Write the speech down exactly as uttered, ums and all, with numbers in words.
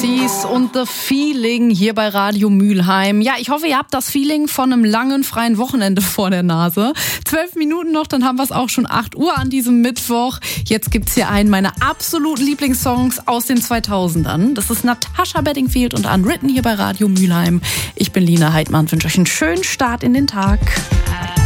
Pixies und The Feeling hier bei Radio Mülheim. Ja, ich hoffe, ihr habt das Feeling von einem langen, freien Wochenende vor der Nase. Zwölf Minuten noch, dann haben wir es auch schon acht Uhr an diesem Mittwoch. Jetzt gibt's hier einen meiner absoluten Lieblingssongs aus den zweitausendern. Das ist Natasha Bedingfield und Unwritten hier bei Radio Mülheim. Ich bin Lina Heidmann und wünsche euch einen schönen Start in den Tag.